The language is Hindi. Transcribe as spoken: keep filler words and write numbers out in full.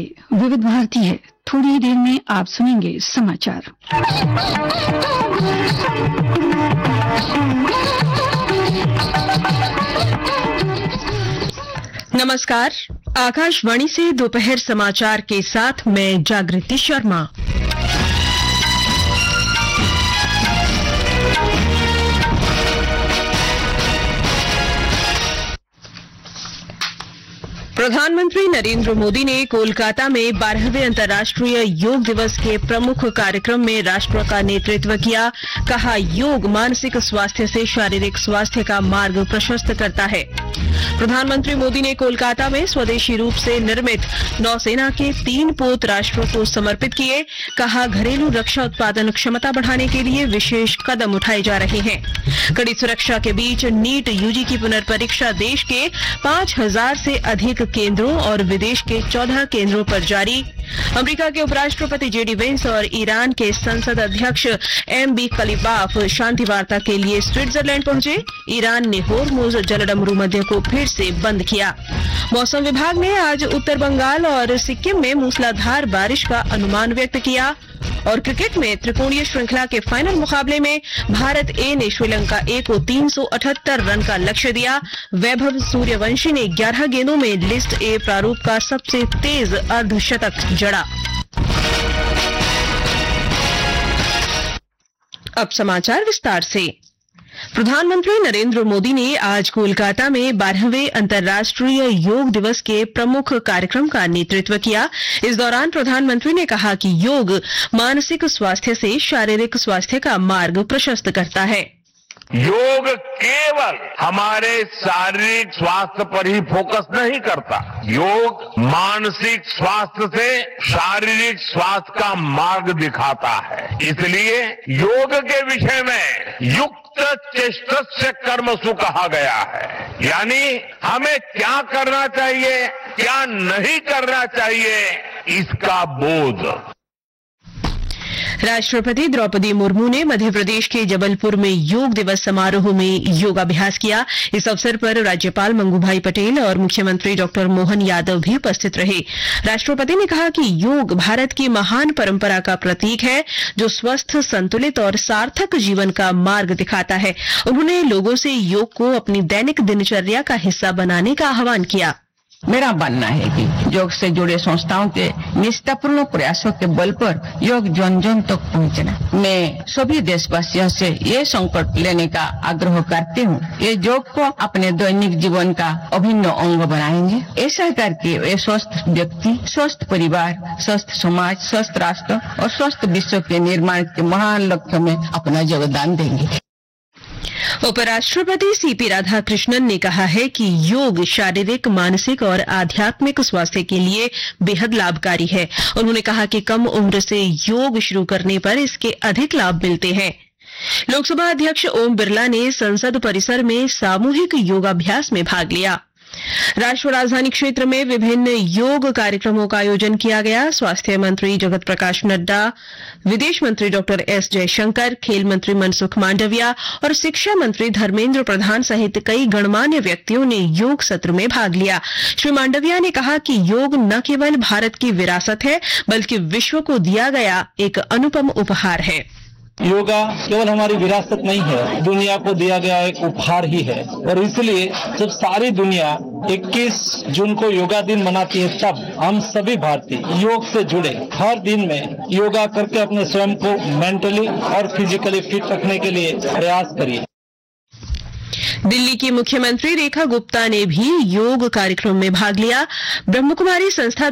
विविध भारती है। थोड़ी ही देर में आप सुनेंगे समाचार। नमस्कार, आकाशवाणी से दोपहर समाचार के साथ मैं जागृति शर्मा। प्रधानमंत्री नरेंद्र मोदी ने कोलकाता में बारहवें अंतर्राष्ट्रीय योग दिवस के प्रमुख कार्यक्रम में राष्ट्र का नेतृत्व किया। कहा, योग मानसिक स्वास्थ्य से शारीरिक स्वास्थ्य का मार्ग प्रशस्त करता है। प्रधानमंत्री मोदी ने कोलकाता में स्वदेशी रूप से निर्मित नौसेना के तीन पोत राष्ट्र को समर्पित किए। कहा, घरेलू रक्षा उत्पादन क्षमता बढ़ाने के लिए विशेष कदम उठाए जा रहे हैं। कड़ी सुरक्षा के बीच नीट यूजी की पुनर्परीक्षा देश के पांच हजार से अधिक केंद्रों और विदेश के चौदह केंद्रों पर जारी। अमेरिका के उपराष्ट्रपति जेडी वेंस और ईरान के संसद अध्यक्ष एम बी खलीबाफ शांति वार्ता के लिए स्विट्जरलैंड पहुंचे। ईरान ने होर्मुज जलडमरू मध्य को फिर से बंद किया। मौसम विभाग ने आज उत्तर बंगाल और सिक्किम में मूसलाधार बारिश का अनुमान व्यक्त किया। और क्रिकेट में त्रिकोणीय श्रृंखला के फाइनल मुकाबले में भारत ए ने श्रीलंका ए को तीन सौ अठहत्तर रन का लक्ष्य दिया। वैभव सूर्यवंशी ने ग्यारह गेंदों में लिस्ट ए प्रारूप का सबसे तेज अर्धशतक जड़ा। अब समाचार विस्तार से। प्रधानमंत्री नरेंद्र मोदी ने आज कोलकाता में बारहवें अंतर्राष्ट्रीय योग दिवस के प्रमुख कार्यक्रम का नेतृत्व किया। इस दौरान प्रधानमंत्री ने कहा कि योग मानसिक स्वास्थ्य से शारीरिक स्वास्थ्य का मार्ग प्रशस्त करता है। योग केवल हमारे शारीरिक स्वास्थ्य पर ही फोकस नहीं करता, योग मानसिक स्वास्थ्य से शारीरिक स्वास्थ्य का मार्ग दिखाता है। इसलिए योग के विषय में युक्त चेष्टस्य कर्मसु कहा गया है, यानी हमें क्या करना चाहिए, क्या नहीं करना चाहिए, इसका बोध। राष्ट्रपति द्रौपदी मुर्मू ने मध्य प्रदेश के जबलपुर में योग दिवस समारोह में योगाभ्यास किया। इस अवसर पर राज्यपाल मंगूभाई पटेल और मुख्यमंत्री डॉक्टर मोहन यादव भी उपस्थित रहे। राष्ट्रपति ने कहा कि योग भारत की महान परंपरा का प्रतीक है, जो स्वस्थ, संतुलित और सार्थक जीवन का मार्ग दिखाता है। उन्होंने लोगों से योग को अपनी दैनिक दिनचर्या का हिस्सा बनाने का आह्वान किया। मेरा मानना है कि योग से जुड़े संस्थाओं के निष्ठापूर्ण प्रयासों के बल पर योग जन जन तक पहुंचना। मैं सभी देशवासियों से ये संकल्प लेने का आग्रह करती हूँ, ये योग को अपने दैनिक जीवन का अभिन्न अंग बनाएंगे। ऐसा करके वे स्वस्थ व्यक्ति, स्वस्थ परिवार, स्वस्थ समाज, स्वस्थ राष्ट्र और स्वस्थ विश्व के निर्माण के महान लक्ष्य में अपना योगदान देंगे। उपराष्ट्रपति सीपी राधाकृष्णन ने कहा है कि योग शारीरिक, मानसिक और आध्यात्मिक स्वास्थ्य के लिए बेहद लाभकारी है। उन्होंने कहा कि कम उम्र से योग शुरू करने पर इसके अधिक लाभ मिलते हैं। लोकसभा अध्यक्ष ओम बिरला ने संसद परिसर में सामूहिक योगाभ्यास में भाग लिया। राष्ट्रीय राजधानी क्षेत्र में विभिन्न योग कार्यक्रमों का आयोजन किया गया। स्वास्थ्य मंत्री जगत प्रकाश नड्डा, विदेश मंत्री डॉक्टर एस जयशंकर, खेल मंत्री मनसुख मांडविया और शिक्षा मंत्री धर्मेंद्र प्रधान सहित कई गणमान्य व्यक्तियों ने योग सत्र में भाग लिया। श्री मांडविया ने कहा कि योग न केवल भारत की विरासत है, बल्कि विश्व को दिया गया एक अनुपम उपहार है। योगा केवल हमारी विरासत नहीं है, दुनिया को दिया गया एक उपहार ही है। और इसलिए जब सारी दुनिया इक्कीस जून को योगा दिन मनाती है, तब हम सभी भारतीय योग से जुड़े हर दिन में योगा करके अपने स्वयं को मेंटली और फिजिकली फिट रखने के लिए प्रयास करिए। दिल्ली की मुख्यमंत्री रेखा गुप्ता ने भी योग कार्यक्रम में भाग लिया। ब्रह्मकुमारी संस्था